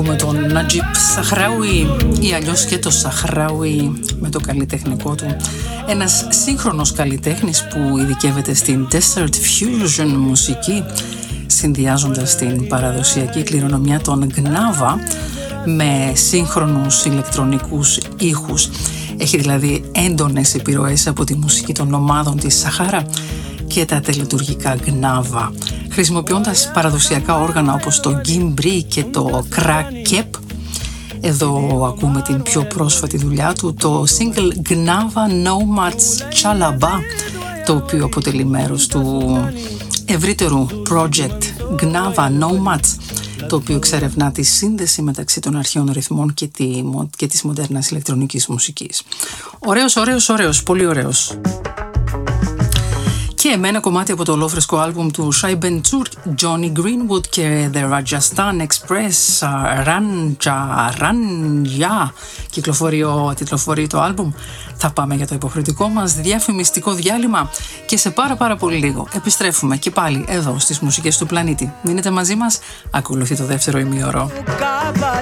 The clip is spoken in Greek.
Ακούμε τον Νατζίπ Σαχράουι ή αλλιώς και το Σαχράουι με το καλλιτεχνικό του. Ένας σύγχρονος καλλιτέχνης που ειδικεύεται στην Desert Fusion μουσική, συνδυάζοντας την παραδοσιακή κληρονομιά των Gnava με σύγχρονους ηλεκτρονικούς ήχους. Έχει δηλαδή έντονες επιρροές από τη μουσική των ομάδων της Σαχάρα και τα τελετουργικά Gnava, χρησιμοποιώντας παραδοσιακά όργανα όπως το Gimbri και το Krakep. Εδώ ακούμε την πιο πρόσφατη δουλειά του, το single Gnava Nomads Chalaba, το οποίο αποτελεί μέρος του ευρύτερου project Gnava Nomads, το οποίο εξερευνά τη σύνδεση μεταξύ των αρχαίων ρυθμών και της μοντέρνας ηλεκτρονικής μουσικής. Ωραίος, πολύ ωραίος. Και με ένα κομμάτι από το ολόφρεσκο άλμπουμ του Shai Ben Tzur, Johnny Greenwood και The Rajasthan Express, Ranja, κυκλοφορεί το άλμπουμ. Θα πάμε για το υποχρεωτικό μας διαφημιστικό διάλειμμα και σε πάρα πολύ λίγο επιστρέφουμε και πάλι εδώ στις μουσικές του πλανήτη. Μείνετε μαζί μας, ακολουθεί το δεύτερο ημίωρο.